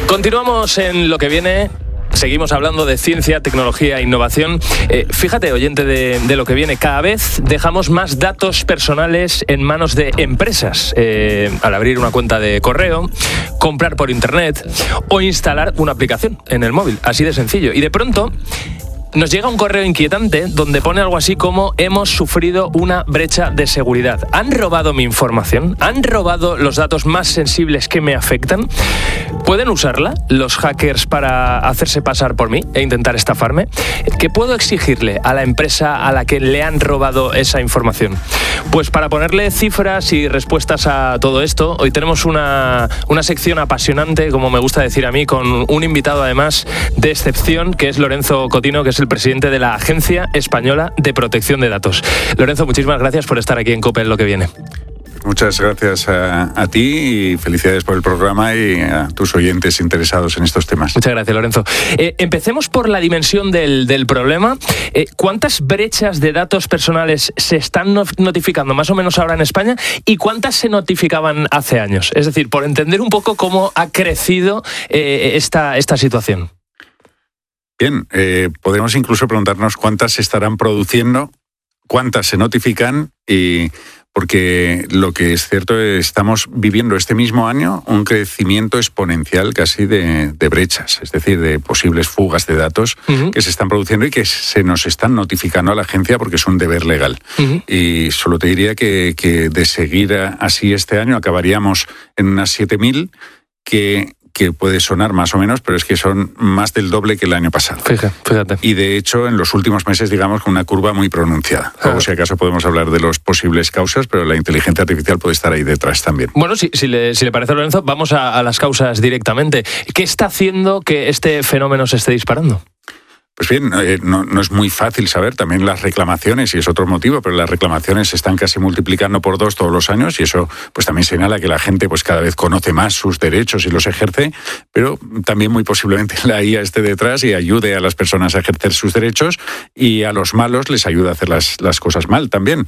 Continuamos en Lo que viene. Seguimos hablando de ciencia, tecnología e innovación. Fíjate, oyente de Lo que viene, cada vez dejamos más datos personales en manos de empresas. Al abrir una cuenta de correo, comprar por internet o instalar una aplicación en el móvil. Así de sencillo. Y de pronto nos llega un correo inquietante donde pone algo así como: hemos sufrido una brecha de seguridad. ¿Han robado mi información? ¿Han robado los datos más sensibles que me afectan? ¿Pueden usarla los hackers para hacerse pasar por mí e intentar estafarme? ¿Qué puedo exigirle a la empresa a la que le han robado esa información? Pues para ponerle cifras y respuestas a todo esto, hoy tenemos una sección apasionante, como me gusta decir a mí, con un invitado además de excepción, que es Lorenzo Cotino, que es el presidente de la Agencia Española de Protección de Datos. Lorenzo, muchísimas gracias por estar aquí en COPE en Lo que viene. Muchas gracias a ti y felicidades por el programa y a tus oyentes interesados en estos temas. Muchas gracias, Lorenzo. Empecemos por la dimensión del problema. ¿Cuántas brechas de datos personales se están notificando más o menos ahora en España y cuántas se notificaban hace años? Es decir, por entender un poco cómo ha crecido esta situación. Bien, podemos incluso preguntarnos cuántas se estarán produciendo, cuántas se notifican, y porque lo que es cierto es que estamos viviendo este mismo año un crecimiento exponencial casi de brechas, es decir, de posibles fugas de datos que se están produciendo y que se nos están notificando a la agencia porque es un deber legal. Y solo te diría que de seguir así este año acabaríamos en unas 7.000 que puede sonar más o menos, pero es que son más del doble que el año pasado. Fíjate. Y de hecho, en los últimos meses, digamos, con una curva muy pronunciada. Luego, si acaso, podemos hablar de las posibles causas, pero la inteligencia artificial puede estar ahí detrás también. Bueno, si le parece, Lorenzo, vamos a las causas directamente. ¿Qué está haciendo que este fenómeno se esté disparando? Pues bien, no es muy fácil saber también las reclamaciones, y es otro motivo, pero las reclamaciones se están casi multiplicando por 2 todos los años, y eso pues también señala que la gente pues cada vez conoce más sus derechos y los ejerce, pero también muy posiblemente la IA esté detrás y ayude a las personas a ejercer sus derechos, y a los malos les ayuda a hacer las cosas mal también.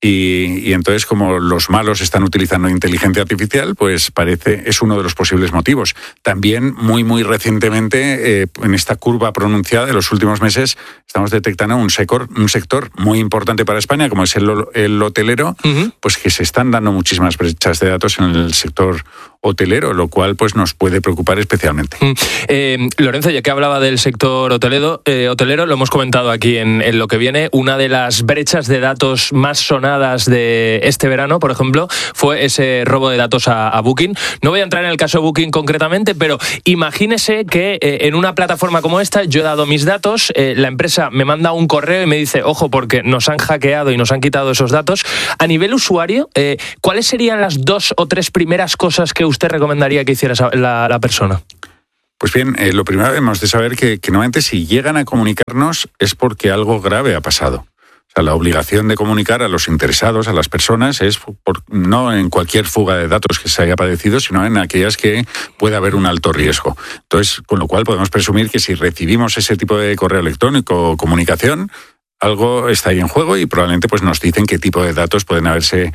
Y entonces, como los malos están utilizando inteligencia artificial, pues es uno de los posibles motivos. También muy recientemente, en esta curva pronunciada de los últimos meses, estamos detectando un sector muy importante para España, como es el hotelero, pues que se están dando muchísimas brechas de datos en el sector hotelero, lo cual pues nos puede preocupar especialmente. Lorenzo, ya que hablaba del sector hotelero, lo hemos comentado aquí en Lo que viene, una de las brechas de datos más sonadas de este verano, por ejemplo, fue ese robo de datos a Booking. No voy a entrar en el caso Booking concretamente, pero imagínese que en una plataforma como esta yo he dado mis datos, la empresa me manda un correo y me dice: ojo, porque nos han hackeado y nos han quitado esos datos. A nivel usuario, ¿cuáles serían las 2 o 3 primeras cosas que usted recomendaría que hiciera la persona? Pues bien, lo primero hemos de saber que normalmente si llegan a comunicarnos es porque algo grave ha pasado. O sea, la obligación de comunicar a los interesados, a las personas, es no en cualquier fuga de datos que se haya padecido, sino en aquellas que puede haber un alto riesgo. Entonces, con lo cual podemos presumir que si recibimos ese tipo de correo electrónico o comunicación, algo está ahí en juego, y probablemente pues nos dicen qué tipo de datos pueden haber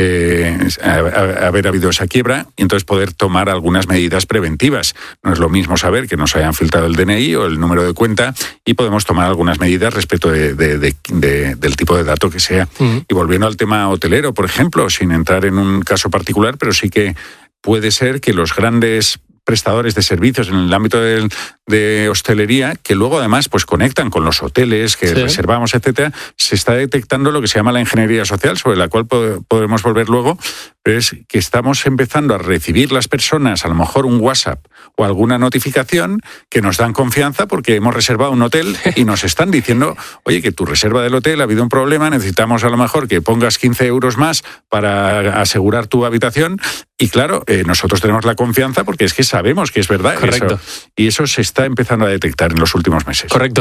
habido esa quiebra, y entonces poder tomar algunas medidas preventivas. No es lo mismo saber que nos hayan filtrado el DNI o el número de cuenta, y podemos tomar algunas medidas respecto del tipo de dato que sea. Y volviendo al tema hotelero, por ejemplo, sin entrar en un caso particular, pero sí que puede ser que los grandes prestadores de servicios en el ámbito de hostelería, que luego además pues conectan con los hoteles que reservamos, etcétera, se está detectando lo que se llama la ingeniería social, sobre la cual podemos volver luego, pero es que estamos empezando a recibir las personas a lo mejor un WhatsApp o alguna notificación que nos dan confianza porque hemos reservado un hotel y nos están diciendo: oye, que tu reserva del hotel ha habido un problema, necesitamos a lo mejor que pongas 15 euros más para asegurar tu habitación. Y claro, nosotros tenemos la confianza porque es que sabemos que es verdad. Correcto. Y eso se está empezando a detectar en los últimos meses. Correcto.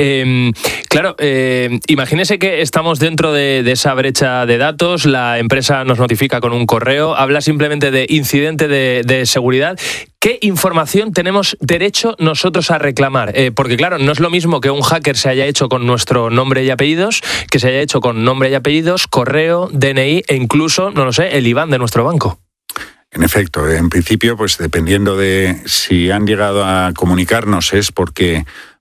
Imagínese que estamos dentro de esa brecha de datos, la empresa nos notifica con un correo, habla simplemente de incidente de seguridad. ¿Qué información tenemos derecho nosotros a reclamar? Porque claro, no es lo mismo que un hacker se haya hecho con nuestro nombre y apellidos, que se haya hecho con nombre y apellidos, correo, DNI e incluso, no lo sé, el IBAN de nuestro banco. En efecto, en principio, pues dependiendo de si han llegado a comunicarnos es porque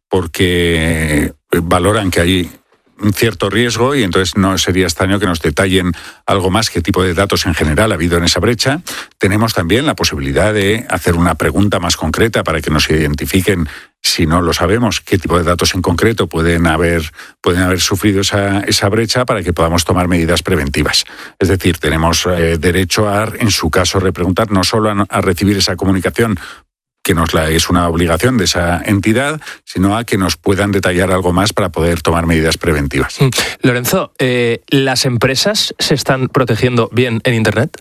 valoran que hay un cierto riesgo y entonces no sería extraño que nos detallen algo más qué tipo de datos en general ha habido en esa brecha. Tenemos también la posibilidad de hacer una pregunta más concreta para que nos identifiquen, si no lo sabemos, qué tipo de datos en concreto pueden haber sufrido esa brecha para que podamos tomar medidas preventivas. Es decir, tenemos derecho a, en su caso, repreguntar no solo a recibir esa comunicación que es una obligación de esa entidad, sino a que nos puedan detallar algo más para poder tomar medidas preventivas. Lorenzo, ¿las empresas se están protegiendo bien en Internet?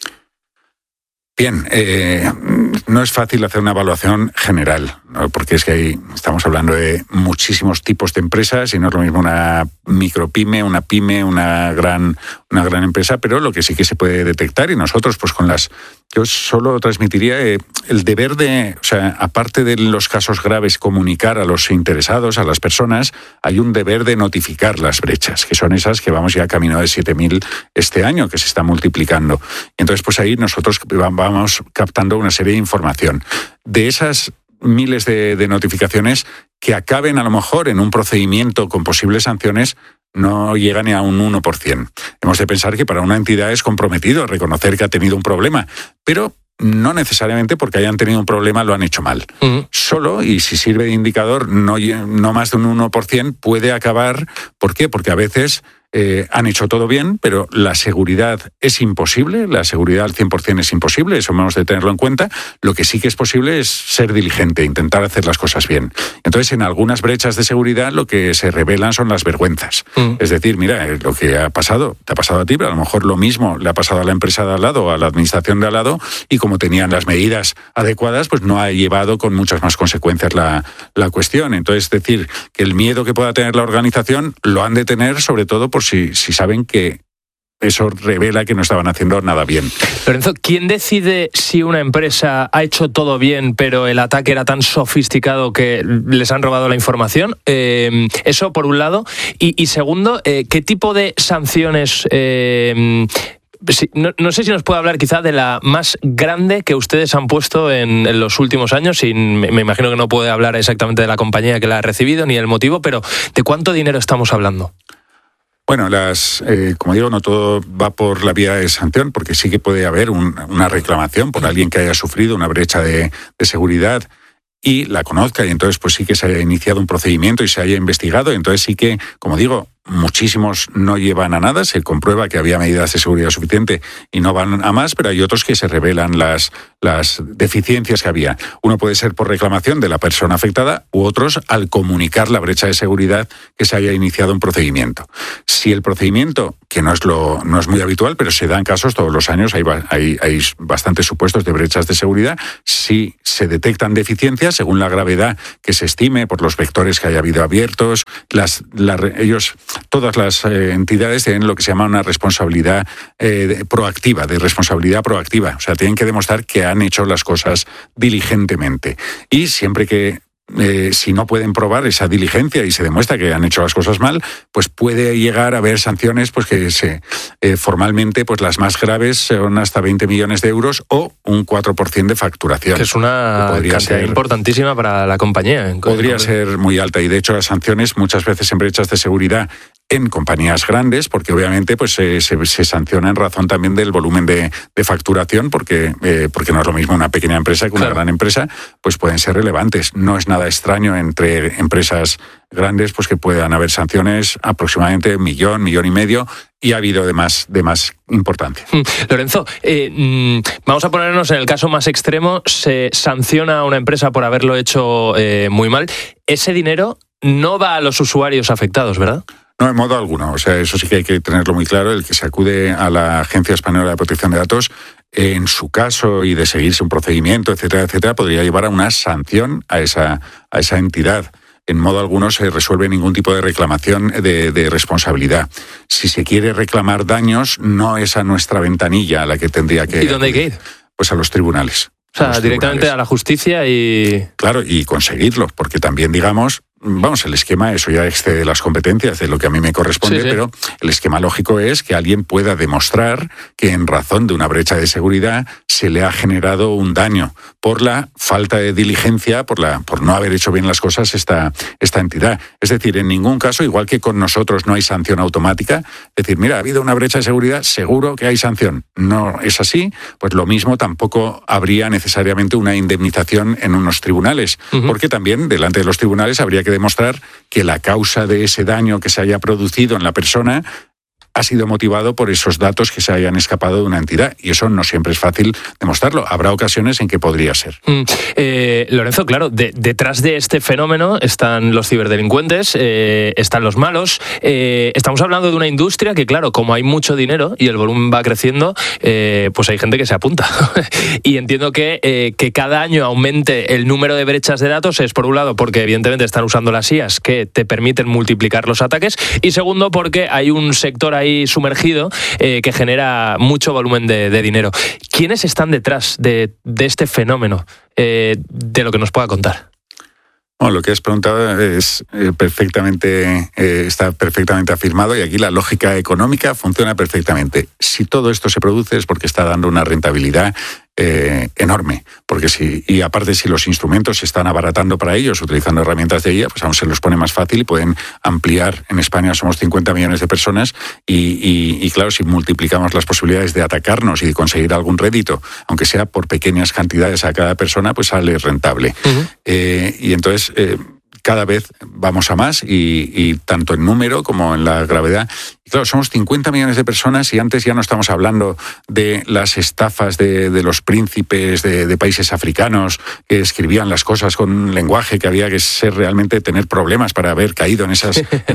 Bien, no es fácil hacer una evaluación general, ¿no? Porque es que estamos hablando de muchísimos tipos de empresas y no es lo mismo una micropyme, una pyme, una gran empresa, pero lo que sí que se puede detectar y nosotros pues yo solo transmitiría el deber de, o sea, aparte de los casos graves, comunicar a los interesados, a las personas, hay un deber de notificar las brechas, que son esas que vamos ya camino de 7.000 este año, que se está multiplicando. Entonces, pues ahí nosotros vamos captando una serie de información. De esas miles de notificaciones que acaben a lo mejor en un procedimiento con posibles sanciones, no llega ni a un 1%. Hemos de pensar que para una entidad es comprometido reconocer que ha tenido un problema, pero no necesariamente porque hayan tenido un problema lo han hecho mal. Solo, y si sirve de indicador, no más de un 1% puede acabar. ¿Por qué? Porque a veces han hecho todo bien, pero la seguridad es imposible, la seguridad al 100% es imposible, eso hemos de tenerlo en cuenta. Lo que sí que es posible es ser diligente, intentar hacer las cosas bien. Entonces, en algunas brechas de seguridad lo que se revelan son las vergüenzas. Es decir, mira, lo que ha pasado, te ha pasado a ti, pero a lo mejor lo mismo le ha pasado a la empresa de al lado o a la administración de al lado, y como tenían las medidas adecuadas, pues no ha llevado con muchas más consecuencias la cuestión. Entonces, decir que el miedo que pueda tener la organización lo han de tener, sobre todo por si saben que eso revela que no estaban haciendo nada bien. Lorenzo, ¿quién decide si una empresa ha hecho todo bien, pero el ataque era tan sofisticado que les han robado la información? Eso por un lado. Y segundo, ¿qué tipo de sanciones... No sé si nos puede hablar quizá de la más grande que ustedes han puesto en los últimos años, y me imagino que no puede hablar exactamente de la compañía que la ha recibido ni el motivo, pero ¿de cuánto dinero estamos hablando? Bueno, como digo, no todo va por la vía de sanción, porque sí que puede haber una reclamación por alguien que haya sufrido una brecha de seguridad y la conozca, y entonces pues sí que se haya iniciado un procedimiento y se haya investigado. Entonces sí que, como digo, muchísimos no llevan a nada, se comprueba que había medidas de seguridad suficiente y no van a más, pero hay otros que se revelan las deficiencias que había. Uno puede ser por reclamación de la persona afectada u otros al comunicar la brecha de seguridad que se haya iniciado un procedimiento. Si el procedimiento, que no es muy habitual, pero se dan casos todos los años, hay bastantes supuestos de brechas de seguridad, si se detectan deficiencias según la gravedad que se estime por los vectores que haya habido abiertos, todas las entidades tienen lo que se llama una responsabilidad proactiva, o sea, tienen que demostrar que han hecho las cosas diligentemente. Y siempre que si no pueden probar esa diligencia y se demuestra que han hecho las cosas mal, pues puede llegar a haber sanciones pues que formalmente pues las más graves son hasta 20 millones de euros o un 4% de facturación. Que es una cantidad importantísima para la compañía. Podría ser muy alta, y de hecho las sanciones muchas veces en brechas de seguridad en compañías grandes, porque obviamente pues se sanciona en razón también del volumen de facturación, porque no es lo mismo una pequeña empresa que una gran empresa, pues pueden ser relevantes. No es nada extraño entre empresas grandes pues que puedan haber sanciones aproximadamente 1 millón, 1,5 millones, y ha habido de más importancia. Lorenzo, vamos a ponernos en el caso más extremo, se sanciona a una empresa por haberlo hecho muy mal. Ese dinero no va a los usuarios afectados, ¿verdad? No, en modo alguno. O sea, eso sí que hay que tenerlo muy claro. El que se acude a la Agencia Española de Protección de Datos, en su caso, y de seguirse un procedimiento, etcétera, podría llevar a una sanción a esa entidad. En modo alguno se resuelve ningún tipo de reclamación de responsabilidad. Si se quiere reclamar daños, no es a nuestra ventanilla a la que tendría que... ¿Y dónde hay que ir? Pues a los tribunales. O sea, directamente a la justicia y... Claro, y conseguirlo, porque también, digamos, el esquema, eso ya excede las competencias de lo que a mí me corresponde, sí. Pero el esquema lógico es que alguien pueda demostrar que en razón de una brecha de seguridad se le ha generado un daño por la falta de diligencia, por no haber hecho bien las cosas esta entidad. Es decir, en ningún caso, igual que con nosotros no hay sanción automática, decir, mira, ha habido una brecha de seguridad, seguro que hay sanción. No es así, pues lo mismo tampoco habría necesariamente una indemnización en unos tribunales, porque también delante de los tribunales habría que demostrar que la causa de ese daño que se haya producido en la persona ha sido motivado por esos datos que se hayan escapado de una entidad. Y eso no siempre es fácil demostrarlo. Habrá ocasiones en que podría ser. Lorenzo, claro, detrás de este fenómeno están los ciberdelincuentes, están los malos. Estamos hablando de una industria que, claro, como hay mucho dinero y el volumen va creciendo, pues hay gente que se apunta. Y entiendo que cada año aumente el número de brechas de datos es, por un lado, porque evidentemente están usando las IAs que te permiten multiplicar los ataques, y segundo, porque hay un sector ahí sumergido que genera mucho volumen de dinero. ¿Quiénes están detrás de este fenómeno? De lo que nos pueda contar. Bueno, lo que has preguntado es está perfectamente afirmado, y aquí la lógica económica funciona perfectamente. Si todo esto se produce es porque está dando una rentabilidad enorme, porque y aparte si los instrumentos se están abaratando para ellos utilizando herramientas de IA, pues aún se los pone más fácil y pueden ampliar. En España somos 50 millones de personas y claro, si multiplicamos las posibilidades de atacarnos y de conseguir algún rédito, aunque sea por pequeñas cantidades a cada persona, pues sale rentable. Y entonces cada vez vamos a más, y tanto en número como en la gravedad. Y claro, somos 50 millones de personas, y antes ya no estamos hablando de las estafas de los príncipes de países africanos que escribían las cosas con un lenguaje que había que ser realmente tener problemas para haber caído en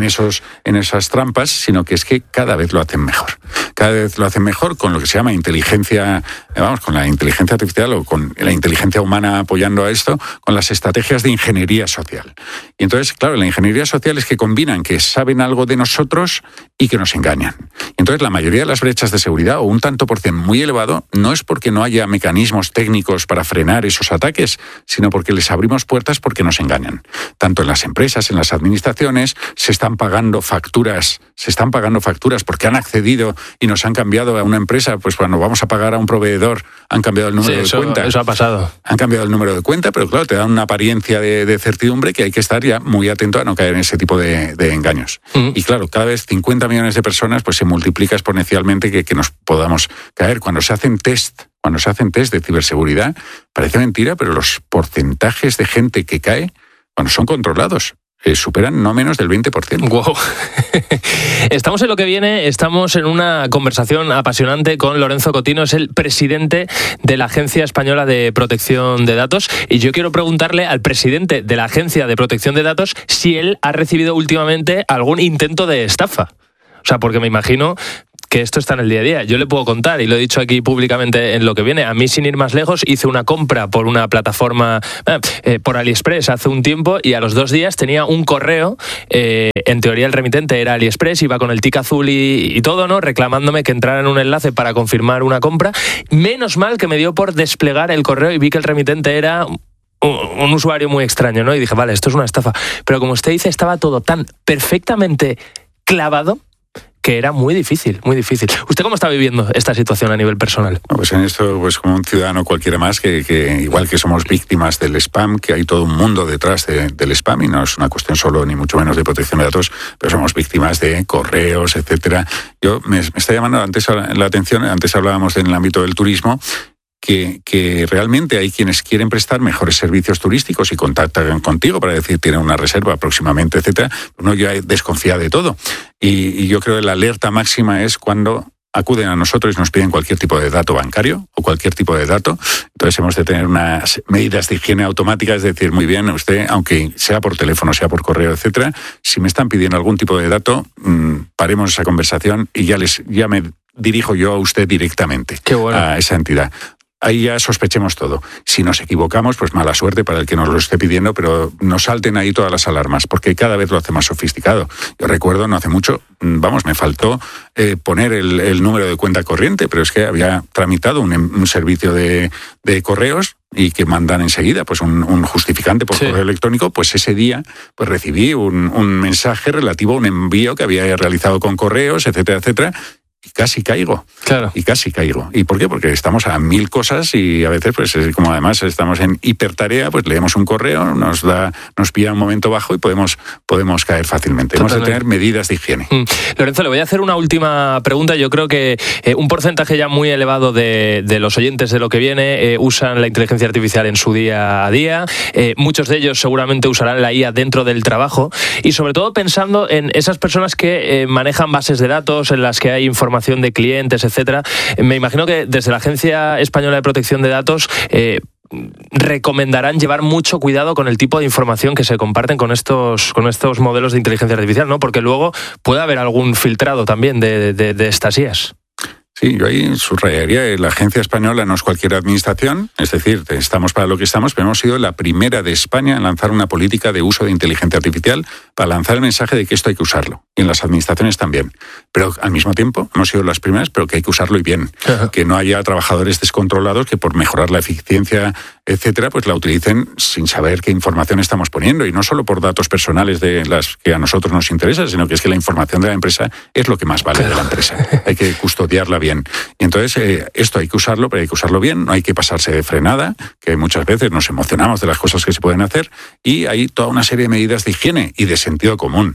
esas trampas, sino que es que cada vez lo hacen mejor. Cada vez lo hacen mejor con lo que se llama inteligencia, con la inteligencia artificial o con la inteligencia humana apoyando a esto, con las estrategias de ingeniería social. Y entonces, claro, la ingeniería social es que combinan que saben algo de nosotros y que nos engañan. Y entonces la mayoría de las brechas de seguridad, o un tanto por ciento muy elevado, no es porque no haya mecanismos técnicos para frenar esos ataques, sino porque les abrimos puertas porque nos engañan. Tanto en las empresas, en las administraciones, se están pagando facturas porque han accedido y nos han cambiado a una empresa. Pues cuando vamos a pagar a un proveedor, han cambiado el número de cuenta. Eso ha pasado. Han cambiado el número de cuenta, pero claro, te dan una apariencia de certidumbre que hay que estar ya muy atento a no caer en ese tipo de engaños. Y claro, cada vez 50 millones de personas, pues se multiplica exponencialmente que nos podamos caer. Cuando se hacen test de ciberseguridad, parece mentira, pero los porcentajes de gente que cae, cuando son controlados, superan no menos del 20%. Wow. Estamos en lo que viene, estamos en una conversación apasionante con Lorenzo Cotino, es el presidente de la Agencia Española de Protección de Datos, y yo quiero preguntarle al presidente de la Agencia de Protección de Datos si él ha recibido últimamente algún intento de estafa. O sea, porque me imagino que esto está en el día a día. Yo le puedo contar, y lo he dicho aquí públicamente en lo que viene, a mí, sin ir más lejos, hice una compra por una plataforma, por AliExpress hace un tiempo, y a los 2 días tenía un correo, en teoría el remitente era AliExpress, iba con el tic azul y todo, ¿no?, reclamándome que entrara en un enlace para confirmar una compra. Menos mal que me dio por desplegar el correo y vi que el remitente era un usuario muy extraño, ¿no? Y dije, vale, esto es una estafa. Pero como usted dice, estaba todo tan perfectamente clavado que era muy difícil, muy difícil. ¿Usted cómo está viviendo esta situación a nivel personal? Pues en esto, pues como un ciudadano cualquiera más, que igual que somos víctimas del spam, que hay todo un mundo detrás del spam, y no es una cuestión solo ni mucho menos de protección de datos, pero somos víctimas de correos, etcétera. Me está llamando antes la atención, antes hablábamos en el ámbito del turismo, que realmente hay quienes quieren prestar mejores servicios turísticos y contactan contigo para decir tienen una reserva próximamente, etcétera. Uno ya desconfía de todo. Y yo creo que la alerta máxima es cuando acuden a nosotros y nos piden cualquier tipo de dato bancario o cualquier tipo de dato. Entonces hemos de tener unas medidas de higiene automáticas, es decir, muy bien, usted, aunque sea por teléfono, sea por correo, etcétera, si me están pidiendo algún tipo de dato, paremos esa conversación y ya me dirijo yo a usted directamente. Qué bueno. A esa entidad. Ahí ya sospechemos todo. Si nos equivocamos, pues mala suerte para el que nos lo esté pidiendo, pero nos salten ahí todas las alarmas, porque cada vez lo hace más sofisticado. Yo recuerdo, no hace mucho, me faltó poner el número de cuenta corriente, pero es que había tramitado un servicio de correos y que mandan enseguida pues un justificante por correo electrónico, pues ese día pues recibí un mensaje relativo a un envío que había realizado con correos, etcétera, etcétera. Y casi caigo. Claro. Y casi caigo. ¿Y por qué? Porque estamos a 1000 cosas y a veces, pues como además estamos en hipertarea, pues leemos un correo, nos pilla un momento bajo y podemos caer fácilmente. Hemos de tener medidas de higiene. Lorenzo, le voy a hacer una última pregunta. Yo creo que un porcentaje ya muy elevado de los oyentes de Lo que viene usan la inteligencia artificial en su día a día. Muchos de ellos seguramente usarán la IA dentro del trabajo y sobre todo pensando en esas personas que manejan bases de datos en las que hay información de clientes, etcétera. Me imagino que desde la Agencia Española de Protección de Datos recomendarán llevar mucho cuidado con el tipo de información que se comparten con estos modelos de inteligencia artificial, ¿no? Porque luego puede haber algún filtrado también de estas IAs. Sí, yo ahí subrayaría que la Agencia Española no es cualquier administración, es decir, estamos para lo que estamos, pero hemos sido la primera de España en lanzar una política de uso de inteligencia artificial para lanzar el mensaje de que esto hay que usarlo, y en las administraciones también. Pero al mismo tiempo, hemos sido las primeras, pero que hay que usarlo y bien. Ajá. Que no haya trabajadores descontrolados que por mejorar la eficiencia, etcétera, pues la utilicen sin saber qué información estamos poniendo, y no solo por datos personales de las que a nosotros nos interesan, sino que es que la información de la empresa es lo que más vale de la empresa. Hay que custodiarla bien. Y entonces esto hay que usarlo, pero hay que usarlo bien, no hay que pasarse de frenada, que muchas veces nos emocionamos de las cosas que se pueden hacer, y hay toda una serie de medidas de higiene y de sentido común.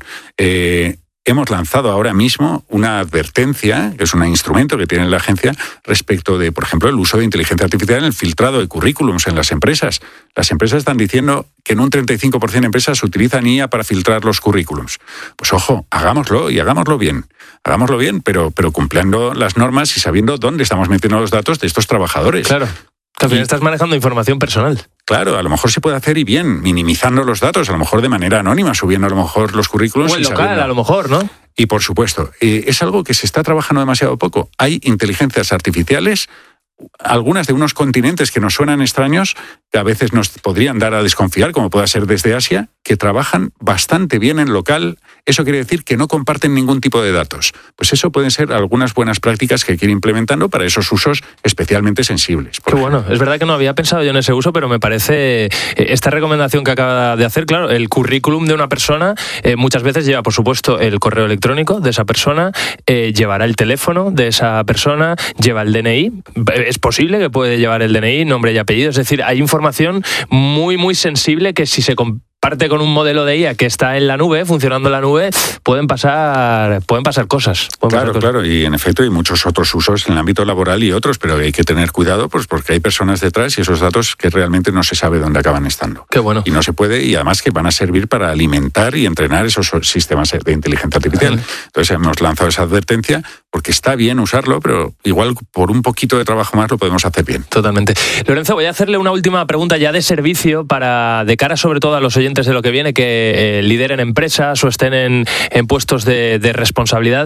Hemos lanzado ahora mismo una advertencia, que es un instrumento que tiene la agencia, respecto de, por ejemplo, el uso de inteligencia artificial en el filtrado de currículums en las empresas. Las empresas están diciendo que en un 35% de empresas utilizan IA para filtrar los currículums. Pues ojo, hagámoslo y hagámoslo bien. Hagámoslo bien, pero cumpliendo las normas y sabiendo dónde estamos metiendo los datos de estos trabajadores. Claro. Al final estás manejando información personal. Claro, a lo mejor se puede hacer y bien, minimizando los datos, a lo mejor de manera anónima, subiendo a lo mejor los currículos. O en local, a lo mejor, ¿no? Y por supuesto, es algo que se está trabajando demasiado poco. Hay inteligencias artificiales, algunas de unos continentes que nos suenan extraños, que a veces nos podrían dar a desconfiar, como pueda ser desde Asia, que trabajan bastante bien en local. Eso quiere decir que no comparten ningún tipo de datos. Pues eso pueden ser algunas buenas prácticas que hay que ir implementando para esos usos especialmente sensibles. Qué bueno. Es verdad que no había pensado yo en ese uso, pero me parece esta recomendación que acaba de hacer, claro, el currículum de una persona muchas veces lleva, por supuesto, el correo electrónico de esa persona, llevará el teléfono de esa persona, lleva el DNI. Es posible que puede llevar el DNI, nombre y apellido. Es decir, hay información muy, muy sensible que si se parte con un modelo de IA que está en la nube, funcionando en la nube, pueden pasar cosas. Claro, y en efecto hay muchos otros usos en el ámbito laboral y otros, pero hay que tener cuidado pues porque hay personas detrás y esos datos que realmente no se sabe dónde acaban estando. Qué bueno. Y no se puede, y además que van a servir para alimentar y entrenar esos sistemas de inteligencia artificial. Entonces hemos lanzado esa advertencia porque está bien usarlo, pero igual por un poquito de trabajo más lo podemos hacer bien. Totalmente. Lorenzo, voy a hacerle una última pregunta ya de servicio de cara sobre todo a los oyentes de Lo que viene, que lideren empresas o estén en puestos de responsabilidad.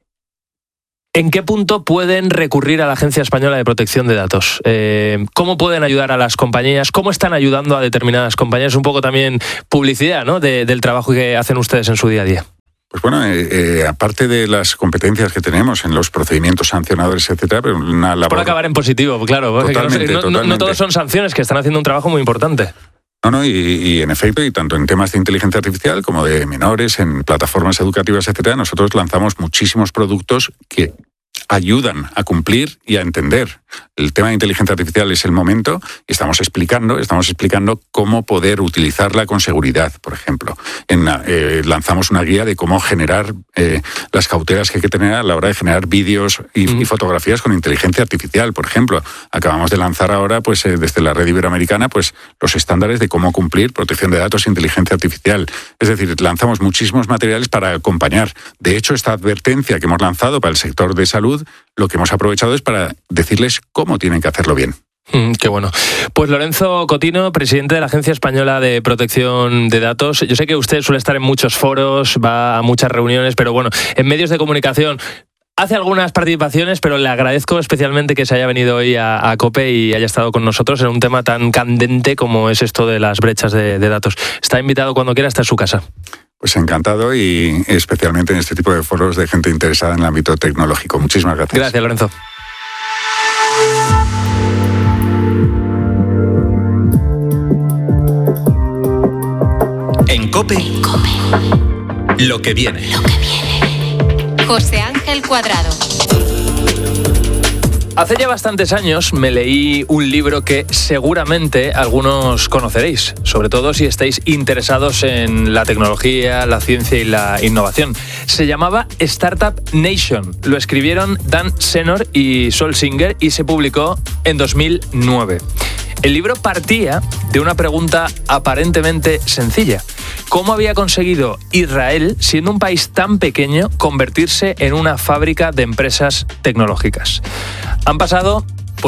¿En qué punto pueden recurrir a la Agencia Española de Protección de Datos? ¿Cómo pueden ayudar a las compañías? ¿Cómo están ayudando a determinadas compañías? Un poco también publicidad, ¿no? del trabajo que hacen ustedes en su día a día. Pues bueno, aparte de las competencias que tenemos en los procedimientos sancionadores, etcétera, pero una labor... Por acabar en positivo, claro. Totalmente. No todos son sanciones, que están haciendo un trabajo muy importante. No, y en efecto, y tanto en temas de inteligencia artificial como de menores, en plataformas educativas, etcétera, nosotros lanzamos muchísimos productos que ayudan a cumplir y a entender. El tema de inteligencia artificial es el momento y estamos explicando cómo poder utilizarla con seguridad, por ejemplo. Lanzamos una guía de cómo generar las cautelas que hay que tener a la hora de generar vídeos y fotografías con inteligencia artificial, por ejemplo. Acabamos de lanzar ahora, pues desde la red iberoamericana, pues los estándares de cómo cumplir protección de datos e inteligencia artificial. Es decir, lanzamos muchísimos materiales para acompañar. De hecho, esta advertencia que hemos lanzado para el sector de salud, lo que hemos aprovechado es para decirles cómo tienen que hacerlo bien. Qué bueno. Pues Lorenzo Cotino, presidente de la Agencia Española de Protección de Datos. Yo sé que usted suele estar en muchos foros, va a muchas reuniones, pero bueno, en medios de comunicación hace algunas participaciones, pero le agradezco especialmente que se haya venido hoy a COPE y haya estado con nosotros en un tema tan candente como es esto de las brechas de datos. Está invitado cuando quiera, está en su casa. Pues encantado, y especialmente en este tipo de foros de gente interesada en el ámbito tecnológico. Muchísimas gracias. Gracias, Lorenzo. COPE. Lo que viene. José Ángel Cuadrado. Hace ya bastantes años me leí un libro que seguramente algunos conoceréis, sobre todo si estáis interesados en la tecnología, la ciencia y la innovación. Se llamaba Startup Nation. Lo escribieron Dan Senor y Sol Singer y se publicó en 2009. El libro partía de una pregunta aparentemente sencilla. ¿Cómo había conseguido Israel, siendo un país tan pequeño, convertirse en una fábrica de empresas tecnológicas? Han pasado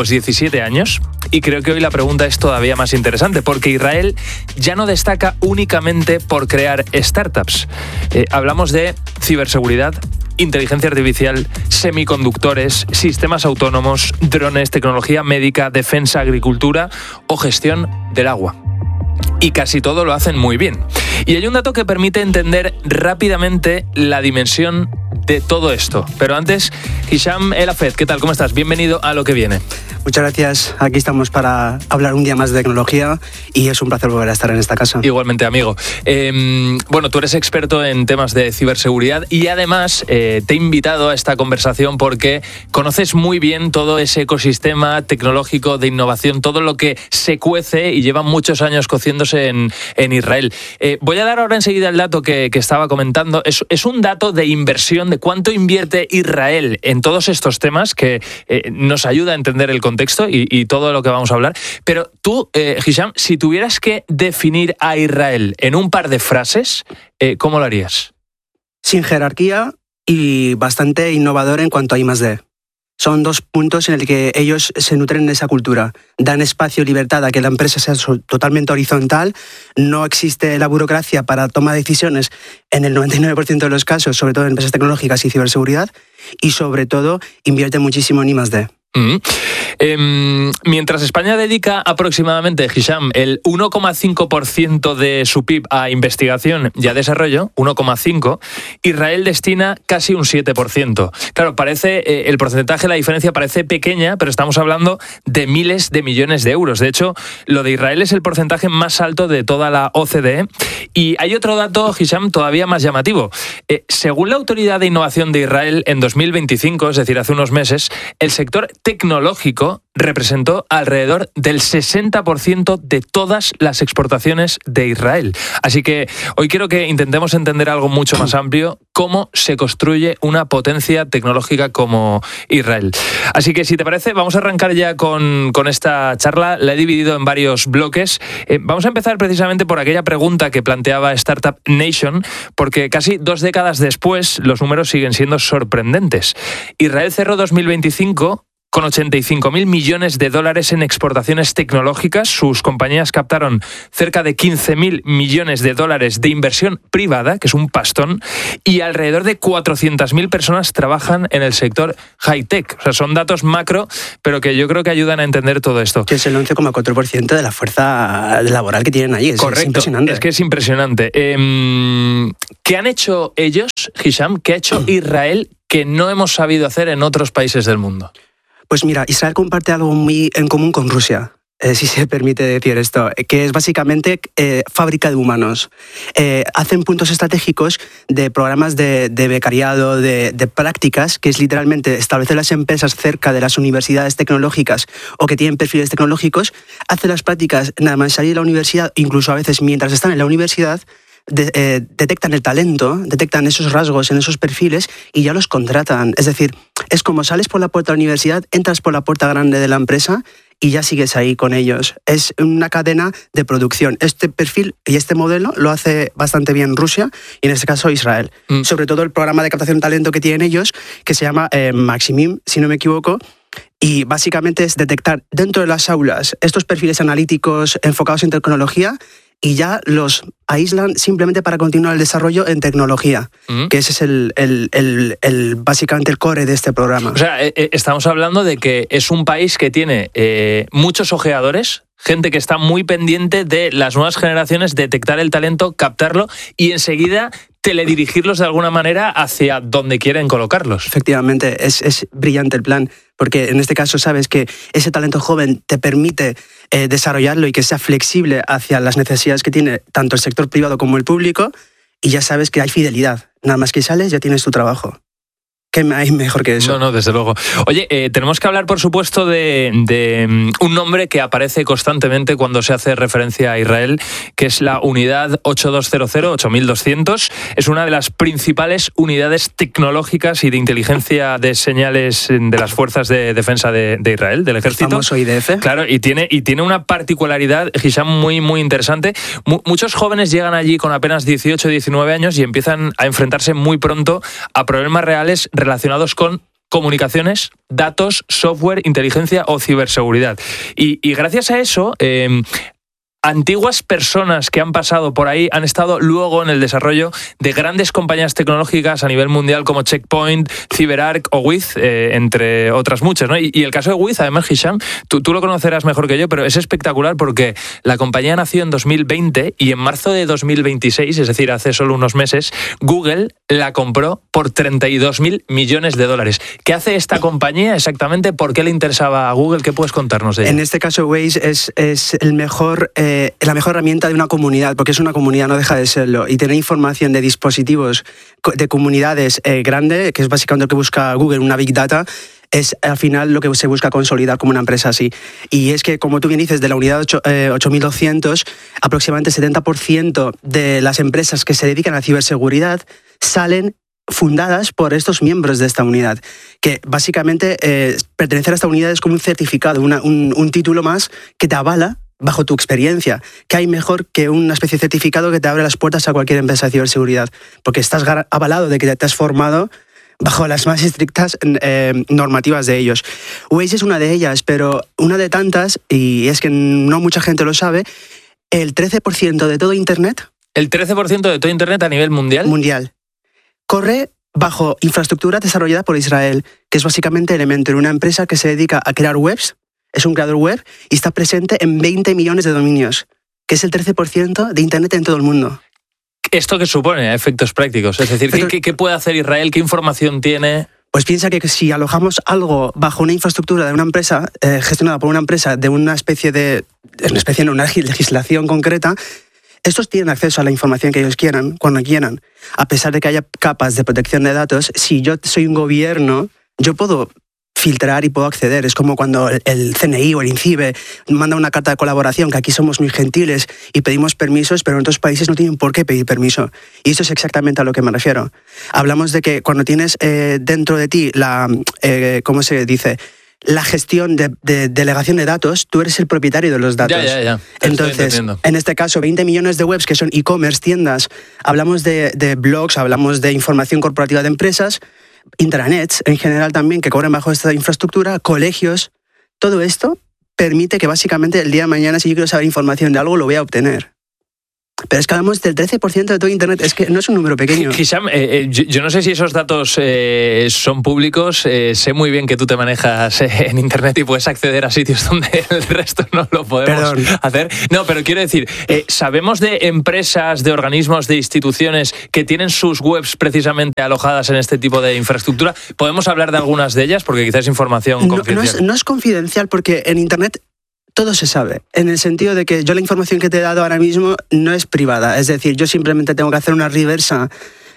17 años y creo que hoy la pregunta es todavía más interesante porque Israel ya no destaca únicamente por crear startups. Hablamos de ciberseguridad, inteligencia artificial, semiconductores, sistemas autónomos, drones, tecnología médica, defensa, agricultura o gestión del agua. Y casi todo lo hacen muy bien. Y hay un dato que permite entender rápidamente la dimensión de todo esto. Pero antes, Hisham El Hafez, ¿qué tal? ¿Cómo estás? Bienvenido a Lo que viene. Muchas gracias. Aquí estamos para hablar un día más de tecnología y es un placer volver a estar en esta casa. Igualmente, amigo. Bueno, tú eres experto en temas de ciberseguridad y además te he invitado a esta conversación porque conoces muy bien todo ese ecosistema tecnológico de innovación, todo lo que se cuece y lleva muchos años cociéndose en Israel. Voy a dar ahora enseguida el dato que estaba comentando. Es un dato de inversión, de cuánto invierte Israel en todos estos temas que nos ayuda a entender el contexto y todo lo que vamos a hablar. Pero tú, Hisham, si tuvieras que definir a Israel en un par de frases, ¿cómo lo harías? Sin jerarquía y bastante innovador en cuanto a I+D. Son dos puntos en el que ellos se nutren de esa cultura. Dan espacio y libertad a que la empresa sea totalmente horizontal. No existe la burocracia para toma de decisiones en el 99% de los casos, sobre todo en empresas tecnológicas y ciberseguridad. Y sobre todo, invierte muchísimo en I+D. Mientras España dedica aproximadamente, Hisham, el 1,5% de su PIB a investigación y a desarrollo, 1,5%, Israel destina casi un 7%. Claro, el porcentaje, la diferencia parece pequeña, pero estamos hablando de miles de millones de euros. De hecho, lo de Israel es el porcentaje más alto de toda la OCDE. Y hay otro dato, Hisham, todavía más llamativo. Según la Autoridad de Innovación de Israel, en 2025, es decir, hace unos meses, el sector tecnológico representó alrededor del 60% de todas las exportaciones de Israel. Así que hoy quiero que intentemos entender algo mucho más amplio, cómo se construye una potencia tecnológica como Israel. Así que si te parece, vamos a arrancar ya con esta charla. La he dividido en varios bloques. Vamos a empezar precisamente por aquella pregunta que planteaba Startup Nation, porque casi 2 décadas después los números siguen siendo sorprendentes. Israel cerró 2025 con 85.000 millones de dólares en exportaciones tecnológicas. Sus compañías captaron cerca de 15.000 millones de dólares de inversión privada, que es un pastón, y alrededor de 400.000 personas trabajan en el sector high-tech. O sea, son datos macro, pero que yo creo que ayudan a entender todo esto. Que es el 11,4% de la fuerza laboral que tienen ahí. Correcto, es impresionante. Es que es impresionante. ¿Qué han hecho ellos, Hisham? ¿Qué ha hecho Israel que no hemos sabido hacer en otros países del mundo? Pues mira, Israel comparte algo muy en común con Rusia, si se permite decir esto, que es básicamente fábrica de humanos. Hacen puntos estratégicos de programas de becariado, de prácticas, que es literalmente establecer las empresas cerca de las universidades tecnológicas o que tienen perfiles tecnológicos, hacen las prácticas nada más salir de la universidad, incluso a veces mientras están en la universidad, detectan el talento, detectan esos rasgos en esos perfiles y ya los contratan. Es decir, es como sales por la puerta de la universidad, entras por la puerta grande de la empresa y ya sigues ahí con ellos. Es una cadena de producción. Este perfil y este modelo lo hace bastante bien Rusia y en este caso Israel. Sobre todo el programa de captación de talento que tienen ellos, que se llama Maximim, si no me equivoco, y básicamente es detectar dentro de las aulas estos perfiles analíticos enfocados en tecnología y ya los aíslan simplemente para continuar el desarrollo en tecnología, que ese es básicamente el core de este programa. O sea, estamos hablando de que es un país que tiene muchos ojeadores, gente que está muy pendiente de las nuevas generaciones, detectar el talento, captarlo y enseguida teledirigirlos de alguna manera hacia donde quieren colocarlos. Efectivamente, es brillante el plan. porque en este caso sabes que ese talento joven te permite desarrollarlo y que sea flexible hacia las necesidades que tiene tanto el sector privado como el público, y ya sabes que hay fidelidad. Nada más que sales, ya tienes tu trabajo. ¿Qué hay mejor que eso? No, desde luego. Oye, tenemos que hablar, por supuesto, de un nombre que aparece constantemente cuando se hace referencia a Israel, que es la unidad 8200. Es una de las principales unidades tecnológicas y de inteligencia de señales de las fuerzas de defensa de Israel, del ejército. El famoso IDF. Claro, y tiene una particularidad, Hisham, muy, muy interesante. Muchos jóvenes llegan allí con apenas 18, 19 años y empiezan a enfrentarse muy pronto a problemas reales relacionados con comunicaciones, datos, software, inteligencia o ciberseguridad. Y gracias a eso, antiguas personas que han pasado por ahí han estado luego en el desarrollo de grandes compañías tecnológicas a nivel mundial como Checkpoint, CyberArk o Wiz, entre otras muchas, ¿no? Y el caso de Wiz, además, Hisham, tú lo conocerás mejor que yo, pero es espectacular porque la compañía nació en 2020 y en marzo de 2026, es decir, hace solo unos meses, Google la compró por $32.000 millones. ¿Qué hace esta compañía exactamente? ¿Por qué le interesaba a Google? ¿Qué puedes contarnos de ella? En este caso, Waze es la mejor herramienta de una comunidad, porque es una comunidad, no deja de serlo, y tener información de dispositivos, de comunidades grande, que es básicamente lo que busca Google, una Big Data, es al final lo que se busca consolidar como una empresa así. Y es que, como tú bien dices, de la unidad 8200, aproximadamente 70% de las empresas que se dedican a ciberseguridad salen fundadas por estos miembros de esta unidad, que básicamente pertenecer a esta unidad es como un certificado, un título más que te avala bajo tu experiencia. ¿Qué hay mejor que una especie de certificado que te abre las puertas a cualquier empresa de ciberseguridad? Porque estás avalado de que te has formado bajo las más estrictas normativas de ellos. Waze es una de ellas, pero una de tantas, y es que no mucha gente lo sabe, el 13% de todo Internet... ¿El 13% de todo Internet a nivel mundial? Mundial. Corre bajo infraestructura desarrollada por Israel, que es básicamente Elementor, una empresa que se dedica a crear webs, es un creador web y está presente en 20 millones de dominios, que es el 13% de Internet en todo el mundo. ¿Esto qué supone a efectos prácticos? Es decir, ¿qué puede hacer Israel? ¿Qué información tiene? Pues piensa que si alojamos algo bajo una infraestructura de una empresa, gestionada por una empresa de una legislación concreta, estos tienen acceso a la información que ellos quieran, cuando quieran. A pesar de que haya capas de protección de datos, si yo soy un gobierno, yo puedo filtrar y puedo acceder. Es como cuando el CNI o el INCIBE manda una carta de colaboración, que aquí somos muy gentiles y pedimos permisos, pero en otros países no tienen por qué pedir permiso. Y eso es exactamente a lo que me refiero. Hablamos de que cuando tienes dentro de ti ¿cómo se dice?, la gestión de delegación de datos, tú eres el propietario de los datos. Ya. Entonces, en este caso, 20 millones de webs que son e-commerce, tiendas, hablamos de blogs, hablamos de información corporativa de empresas, intranets en general también, que cobran bajo esta infraestructura, colegios. Todo esto permite que básicamente el día de mañana, si yo quiero saber información de algo, lo voy a obtener. Pero es que hablamos del 13% de todo Internet, es que no es un número pequeño. Hisham, yo no sé si esos datos son públicos, sé muy bien que tú te manejas en Internet y puedes acceder a sitios donde el resto no lo podemos hacer. No, pero quiero decir, ¿sabemos de empresas, de organismos, de instituciones que tienen sus webs precisamente alojadas en este tipo de infraestructura? ¿Podemos hablar de algunas de ellas? Porque quizás es información confidencial. No es confidencial, porque en Internet todo se sabe, en el sentido de que yo la información que te he dado ahora mismo no es privada. Es decir, yo simplemente tengo que hacer una reversa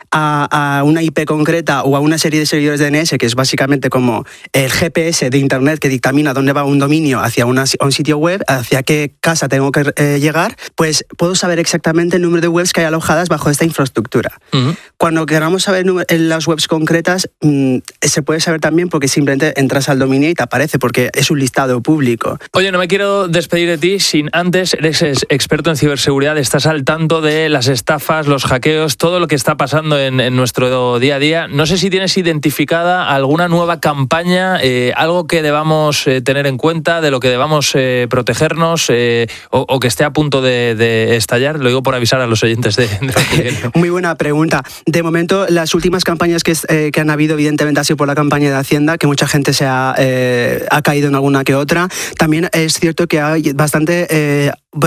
a una IP concreta o a una serie de servidores DNS, que es básicamente como el GPS de Internet que dictamina dónde va un dominio hacia un sitio web, hacia qué casa tengo que llegar, pues puedo saber exactamente el número de webs que hay alojadas bajo esta infraestructura. Uh-huh. Cuando queramos saber las webs concretas, se puede saber también porque simplemente entras al dominio y te aparece, porque es un listado público. Oye, no me quiero despedir de ti sin antes, eres experto en ciberseguridad, estás al tanto de las estafas, los hackeos, todo lo que está pasando en nuestro día a día. No sé si tienes identificada alguna nueva campaña, algo que debamos tener en cuenta, de lo que debamos protegernos o que esté a punto de estallar. Lo digo por avisar a los oyentes de Muy buena pregunta. De momento, las últimas campañas que han habido, evidentemente, ha sido por la campaña de Hacienda, que mucha gente se ha caído en alguna que otra. También es cierto que hay bastante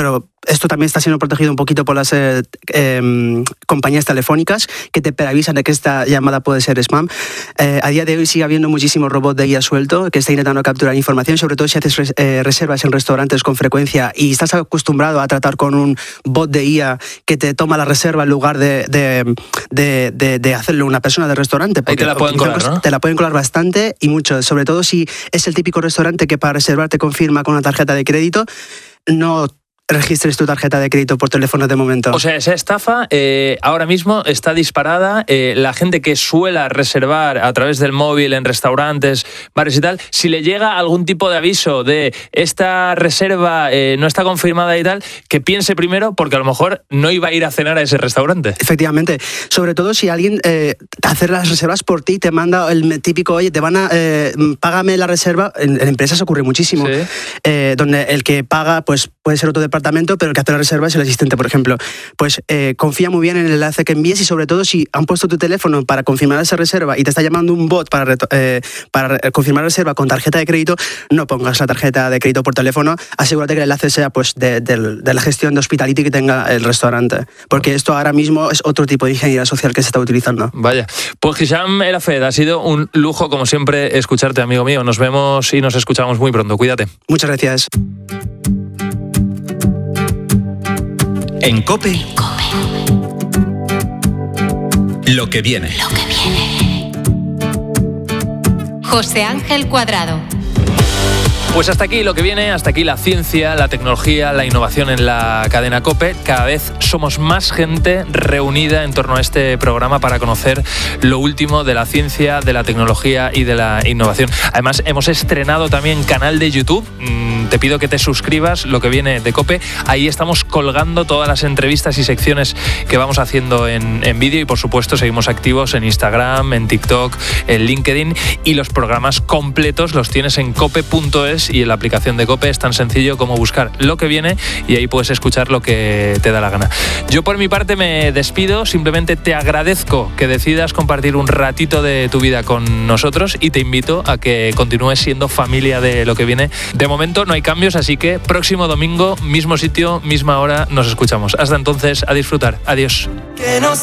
esto también está siendo protegido un poquito por las compañías telefónicas que te preavisan de que esta llamada puede ser spam. A día de hoy sigue habiendo muchísimos robots de IA suelto que está intentando capturar información, sobre todo si haces reservas en restaurantes con frecuencia y estás acostumbrado a tratar con un bot de IA que te toma la reserva en lugar de hacerlo una persona del restaurante. Ahí te la pueden colar, ¿no? Te la pueden colar bastante y mucho, sobre todo si es el típico restaurante que para reservar te confirma con una tarjeta de crédito. No registres tu tarjeta de crédito por teléfono de momento. O sea, esa estafa ahora mismo está disparada. La gente que suela reservar a través del móvil en restaurantes, bares y tal, si le llega algún tipo de aviso de esta reserva no está confirmada y tal, que piense primero porque a lo mejor no iba a ir a cenar a ese restaurante. Efectivamente. Sobre todo si alguien hace las reservas por ti, te manda el típico, oye, te van a págame la reserva. En empresas ocurre muchísimo. Sí. Donde el que paga pues puede ser otro departamento, pero el que hace la reserva es el asistente, por ejemplo. Pues confía muy bien en el enlace que envíes y sobre todo si han puesto tu teléfono para confirmar esa reserva y te está llamando un bot para confirmar la reserva con tarjeta de crédito, no pongas la tarjeta de crédito por teléfono, asegúrate que el enlace sea pues de la gestión de hospitality que tenga el restaurante, porque esto ahora mismo es otro tipo de ingeniería social que se está utilizando. Vaya, pues Hisham El Hafed, ha sido un lujo como siempre escucharte, amigo mío. Nos vemos y nos escuchamos muy pronto, cuídate. Muchas gracias. En COPE. Lo que viene. José Ángel Cuadrado. Pues hasta aquí lo que viene, hasta aquí la ciencia, la tecnología, la innovación en la cadena COPE. Cada vez somos más gente reunida en torno a este programa para conocer lo último de la ciencia, de la tecnología y de la innovación. Además, hemos estrenado también canal de YouTube. Te pido que te suscribas, lo que viene de COPE. Ahí estamos colgando todas las entrevistas y secciones que vamos haciendo en vídeo y, por supuesto, seguimos activos en Instagram, en TikTok, en LinkedIn, y los programas completos los tienes en cope.es y en la aplicación de COPE. Es tan sencillo como buscar lo que viene y ahí puedes escuchar lo que te da la gana. Yo por mi parte me despido, simplemente te agradezco que decidas compartir un ratito de tu vida con nosotros y te invito a que continúes siendo familia de lo que viene. De momento no hay cambios, así que próximo domingo, mismo sitio, misma hora, nos escuchamos. Hasta entonces, a disfrutar. Adiós. Que no